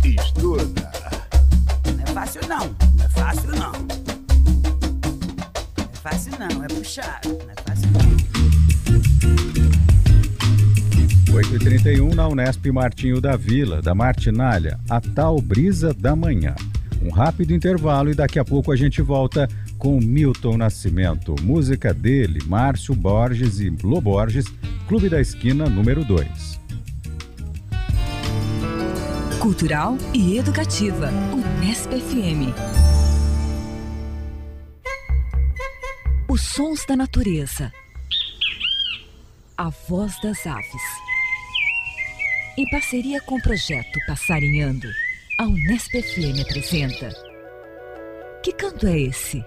estuda. Não é fácil não, não é fácil não. Não é fácil não, é puxado, não é fácil não. 8h31 na Unesp Martinho da Vila, da Martinalha, a tal brisa da manhã. Um rápido intervalo e daqui a pouco a gente volta com Milton Nascimento, música dele, Márcio Borges e Lô Borges, Clube da Esquina número 2. Cultural e educativa, Unesp FM. Os sons da natureza. A voz das aves. Em parceria com o projeto Passarinhando, a Unesp FM apresenta Que Canto é Esse?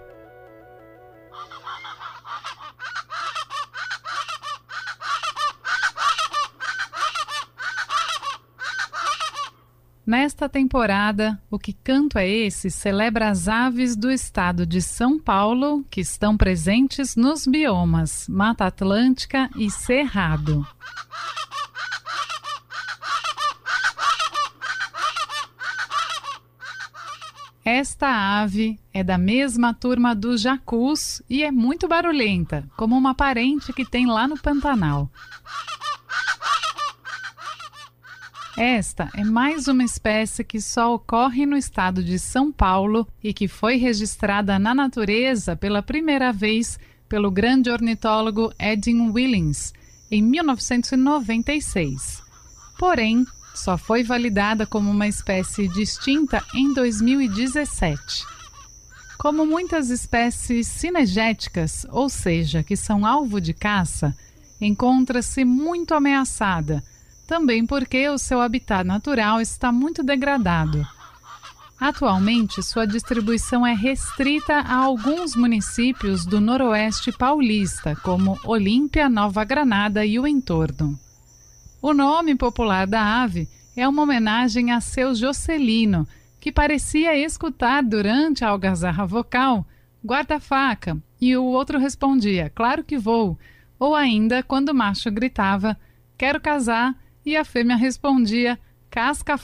Nesta temporada, o Que Canto é Esse celebra as aves do estado de São Paulo que estão presentes nos biomas Mata Atlântica e Cerrado. Esta ave é da mesma turma do jacus e é muito barulhenta, como uma parente que tem lá no Pantanal. Esta é mais uma espécie que só ocorre no estado de São Paulo e que foi registrada na natureza pela primeira vez pelo grande ornitólogo Edwin Williams, em 1996. Porém, só foi validada como uma espécie distinta em 2017. Como muitas espécies cinegéticas, ou seja, que são alvo de caça, encontra-se muito ameaçada, também porque o seu habitat natural está muito degradado. Atualmente, sua distribuição é restrita a alguns municípios do noroeste paulista, como Olímpia, Nova Granada e o entorno. O nome popular da ave é uma homenagem a seu Jocelino, que parecia escutar durante a algazarra vocal "guarda-faca", e o outro respondia "claro que vou", ou ainda quando o macho gritava "quero casar", e a fêmea respondia "casca